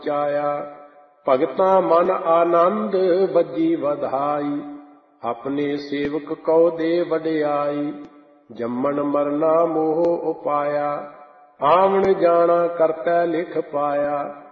ਚਾਇਆ। ਭਗਤਾਂ ਮਨ ਆਨੰਦ ਬੱਜੀ ਵਧਾਈ, ਆਪਣੇ ਸੇਵਕ ਕਉ ਦੇ ਵਡਿਆਈ। ਜੰਮਣ ਮਰਨਾ ਮੋਹ ਉਪਾਇਆ, ਆਵਣ ਜਾਣਾ ਕਰਤੈ ਲਿਖ ਪਾਇਆ।